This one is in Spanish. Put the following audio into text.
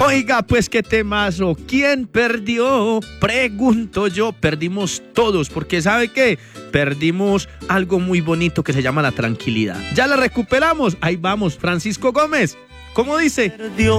Oiga, pues qué temazo. ¿Quién perdió? Pregunto yo. Perdimos todos, porque ¿sabe qué? Perdimos algo muy bonito que se llama la tranquilidad. Ya la recuperamos. Ahí vamos, Francisco Gómez. ¿Cómo dice?